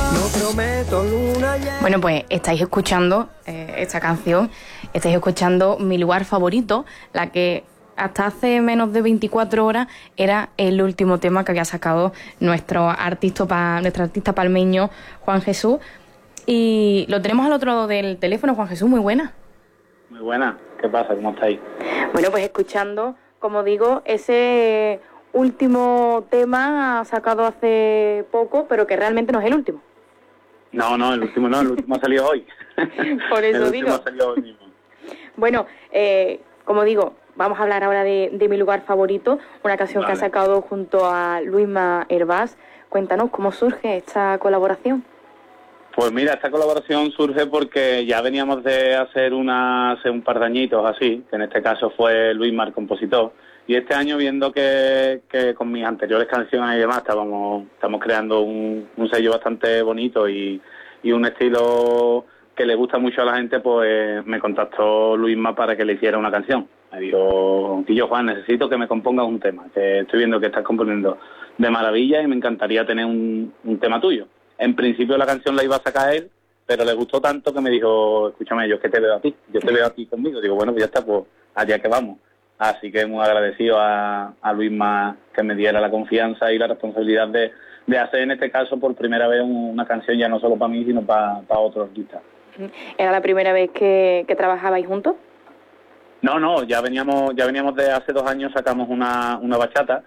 Bueno, pues estáis escuchando esta canción, estáis escuchando Mi lugar favorito, la que hasta hace menos de 24 horas era el último tema que había sacado nuestro artista palmeño Juan Jesús. Y lo tenemos al otro lado del teléfono. Juan Jesús, muy buena. Muy buena. ¿Qué pasa? ¿Cómo estáis? Bueno, pues escuchando, como digo, ese último tema sacado hace poco, pero que realmente no es el último. No, el último no, el último ha salido hoy. Por eso el digo. último ha salido hoy mismo. Bueno, como digo, vamos a hablar ahora de Mi lugar favorito, una canción que ha sacado junto a Luisma Hervás. Cuéntanos, ¿cómo surge esta colaboración? Pues mira, esta colaboración surge porque ya veníamos de hacer hace un par de añitos así, que en este caso fue Luisma el compositor, y este año viendo que con mis anteriores canciones y demás estamos creando un sello bastante bonito y un estilo que le gusta mucho a la gente, pues me contactó Luisma para que le hiciera una canción. Me dijo, Quillo Juan, necesito que me compongas un tema, que estoy viendo que estás componiendo de maravilla y me encantaría tener un tema tuyo. En principio la canción la iba a sacar él, pero le gustó tanto que me dijo, escúchame, yo es que te veo a ti, yo te veo a ti conmigo. Digo, bueno, pues ya está, pues allá que vamos. Así que muy agradecido a Luisma que me diera la confianza y la responsabilidad de hacer en este caso por primera vez una canción ya no solo para mí, sino para otros artistas. ¿Era la primera vez que trabajabais juntos? No, ya veníamos de hace 2 años, sacamos una bachata,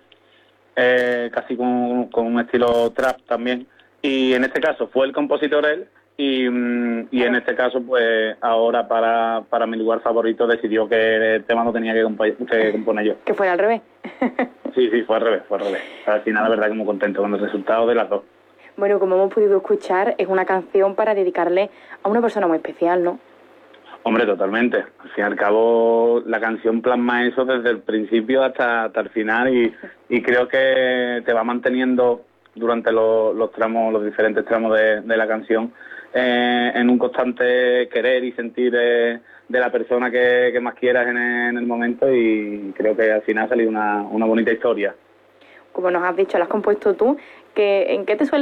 casi con un estilo trap también. Y en este caso fue el compositor él y en este caso pues ahora para Mi lugar favorito decidió que el tema no tenía que componer yo. Que fuera al revés. Sí, fue al revés. Al final la verdad que muy contento con el resultado de las dos. Bueno, como hemos podido escuchar, es una canción para dedicarle a una persona muy especial, ¿no? Hombre, totalmente. Al fin y al cabo la canción plasma eso desde el principio hasta el final y creo que te va manteniendo durante los diferentes tramos de la canción, en un constante querer y sentir de la persona que más quieras en el momento, y creo que al final ha salido una bonita historia. Como nos has dicho, la has compuesto tú, ¿en qué te suele